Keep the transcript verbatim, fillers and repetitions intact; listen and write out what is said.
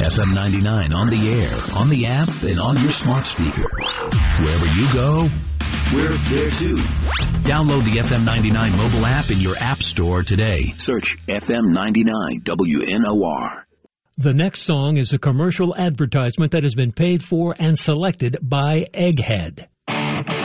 F M ninety-nine on the air, on the app, and on your smart speaker. Wherever you go, we're there too. Download the F M ninety-nine mobile app in your app store today. Search F M ninety-nine W N O R. The next song is a commercial advertisement that has been paid for and selected by Egghead.